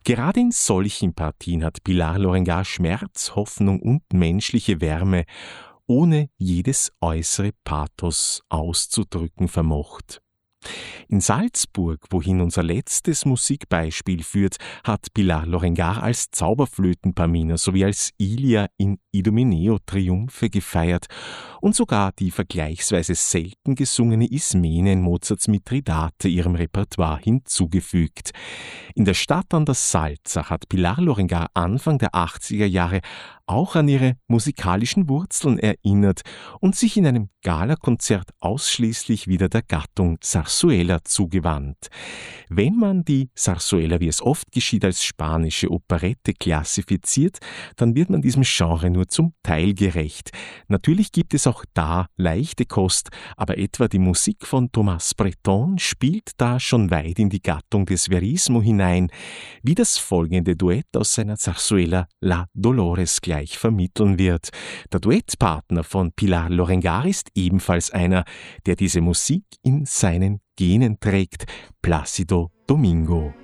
Gerade in solchen Partien hat Pilar Lorengar Schmerz, Hoffnung und menschliche Wärme ohne jedes äußere Pathos auszudrücken vermocht. In Salzburg, wohin unser letztes Musikbeispiel führt, hat Pilar Lorengar als Zauberflötenpamina sowie als Ilia in Idomeneo Triumphe gefeiert und sogar die vergleichsweise selten gesungene Ismene in Mozarts Mithridate ihrem Repertoire hinzugefügt. In der Stadt an der Salzach hat Pilar Lorengar Anfang der 80er Jahre auch an ihre musikalischen Wurzeln erinnert und sich in einem Galakonzert ausschließlich wieder der Gattung Zarzuela zugewandt. Wenn man die Zarzuela, wie es oft geschieht, als spanische Operette klassifiziert, dann wird man diesem Genre nur zum Teil gerecht. Natürlich gibt es auch da leichte Kost, aber etwa die Musik von Thomas Bretton spielt da schon weit in die Gattung des Verismo hinein, wie das folgende Duett aus seiner Zarzuela La Dolores gleich vermitteln wird. Der Duettpartner von Pilar Lorengar ist ebenfalls einer, der diese Musik in seinen Genen trägt, Plácido Domingo.